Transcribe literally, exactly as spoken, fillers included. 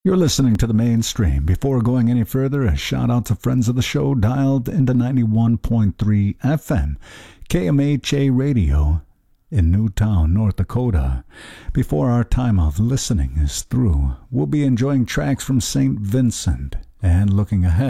You're listening to the mainstream. Before going any further, a shout out to friends of the show dialed into ninety-one point three F M, K M H A Radio in Newtown, North Dakota. Before our time of listening is through, we'll be enjoying tracks from Saint Vincent and looking ahead